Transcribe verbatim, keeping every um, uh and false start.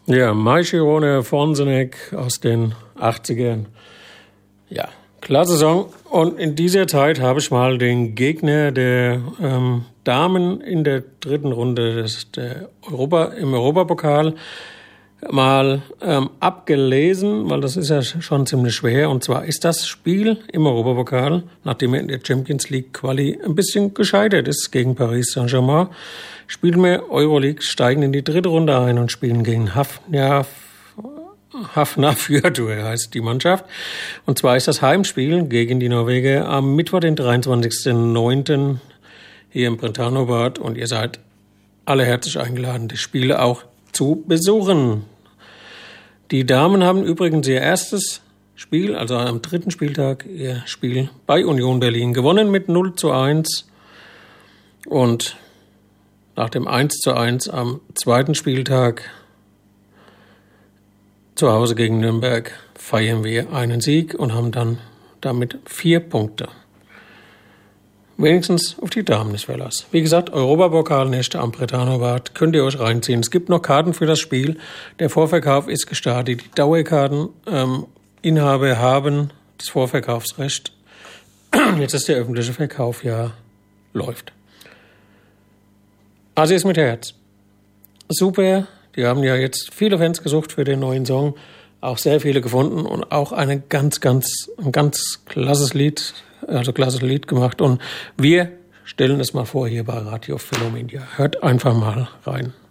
Ja, Maicirone Vonsenek aus den achtzigern. Ja, klasse Song. Und in dieser Zeit habe ich mal den Gegner der ähm, Damen in der dritten Runde des, der Europa, im Europapokal mal ähm, abgelesen, weil das ist ja schon ziemlich schwer. Und zwar ist das Spiel im Europapokal, nachdem er in der Champions League Quali ein bisschen gescheitert ist gegen Paris Saint-Germain, spielen wir Euroleague, steigen in die dritte Runde ein und spielen gegen Hafnia, Hafnarfjörður heißt die Mannschaft. Und zwar ist das Heimspiel gegen die Norweger am Mittwoch, den dreiundzwanzigsten neunten hier im Brentano-Bad. Und ihr seid alle herzlich eingeladen, die Spiele auch zu besuchen. Die Damen haben übrigens ihr erstes Spiel, also am dritten Spieltag, ihr Spiel bei Union Berlin gewonnen mit null zu eins. Und nach dem eins zu eins am zweiten Spieltag zu Hause gegen Nürnberg feiern wir einen Sieg und haben dann damit vier Punkte. Wenigstens auf die Damen ist Verlass. Wie gesagt, Europapokalnächte am Brentano-Bad könnt ihr euch reinziehen. Es gibt noch Karten für das Spiel. Der Vorverkauf ist gestartet. Die Dauerkarteninhaber ähm, haben das Vorverkaufsrecht. Jetzt ist der öffentliche Verkauf ja läuft. Also ist mit Herz. Super. Die haben ja jetzt viele Fans gesucht für den neuen Song. Auch sehr viele gefunden und auch eine ganz, ganz, ein ganz klasses Lied, also klasses Lied gemacht. Und wir stellen es mal vor hier bei Radio Philomenia. Hört einfach mal rein.